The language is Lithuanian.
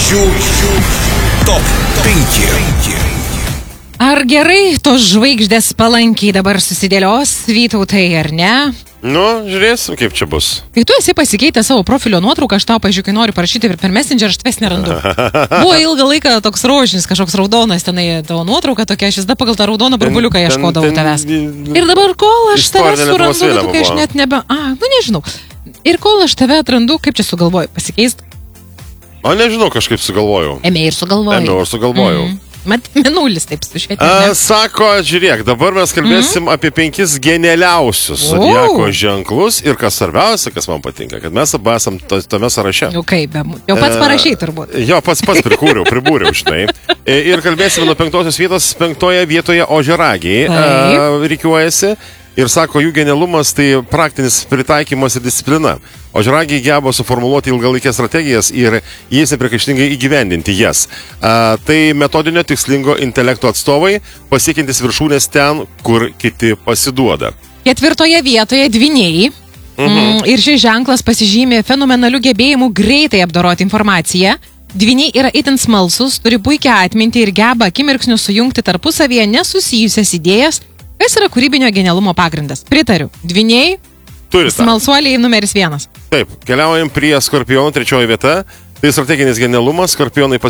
Žvaigždžių top 5. Ar gerai tos žvaigždės palankiai dabar susidėlios, Vytautai, ar ne? Nu, žiūrėsim, kaip čia bus. Kai tu esi pasikeitę savo profilio nuotrauką, aš tau, pažiūrėjau, kai noriu parašyti per Messenger, aš tavęs nerandu. Buvo ilgą laiką toks rožinis, kažkoks raudonas tenai tavo nuotrauka tokia, aš visada pagal tą raudoną burbuliuką ieškodavau tavęs. Ir dabar, kol aš tavęs surandu, tokia aš net nebe... nežinau. Ir kol aš tave atrandu, kaip čia sugalvoju, pasikeist? O nežinau, kažkaip sugalvojau. Ėmė ir sugalvojau. Mat, menulis taip sušvietė. Sako, žiūrėk, dabar mes kalbėsim apie 5 genialiausius zodiako ženklus ir kas svarbiausia, kas man patinka, kad mes abu esam tame sąraše. Jau kaip, jau pats parašai turbūt. Jo, pats pribūriau, žinai. Ir kalbėsime nuo 5 vietos, 5 vietoje ožiaragiai rikiuojasi. Ir sako, jų genialumas tai praktinis pritaikymas ir disciplina. Ožiaragiai geba suformuluoti ilgalaikės strategijas ir jais nepriekaištingai įgyvendinti jas. Tai metodinio tikslingo intelekto atstovai, pasiekiantis viršūnės ten, kur kiti pasiduoda. 4 vietoje dvyniai. Ir šis ženklas pasižymė fenomenalių gebėjimų greitai apdoroti informaciją. Dvyniai yra itin smalsus, turi puikią atmintį ir geba akimirksniu sujungti tarpusavyje nesusijusias idėjas, kas yra kūrybinio genialumo pagrindas. Pritariu. Dvyniai, smalsuoliai numeris 1. Taip, keliaujam prie Skorpionų, 3 vieta. Tai strateginis genialumas. Skorpionai